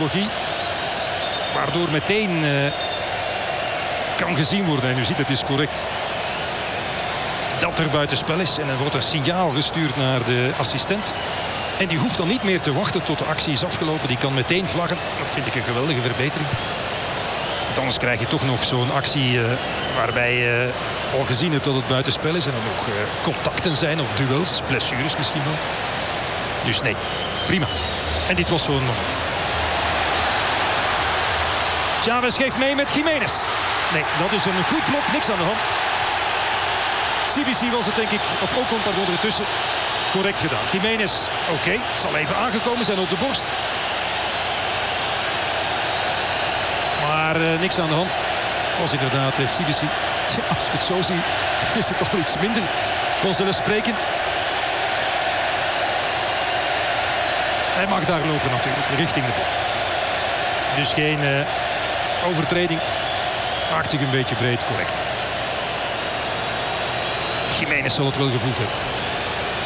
psychologie. Waardoor meteen kan gezien worden. En u ziet, het is correct. Dat er buitenspel is. En dan wordt er signaal gestuurd naar de assistent. En die hoeft dan niet meer te wachten tot de actie is afgelopen. Die kan meteen vlaggen. Dat vind ik een geweldige verbetering. Want anders krijg je toch nog zo'n actie waarbij je al gezien hebt dat het buitenspel is. En dan nog contacten zijn of duels. Blessures misschien wel. Dus nee, prima. En dit was zo'n moment. Chavez geeft mee met Giménez. Nee, dat is een goed blok. Niks aan de hand. CBC was het denk ik. Of Ocon, pardon, ertussen. Correct gedaan. Giménez, oké, zal even aangekomen zijn op de borst. Maar niks aan de hand. Het was inderdaad CBC. Als ik het zo zie, is het al iets minder vanzelfsprekend. Hij mag daar lopen natuurlijk, richting de bal. Dus geen overtreding. Maakt zich een beetje breed, correct. Giménez zal het wel gevoeld hebben.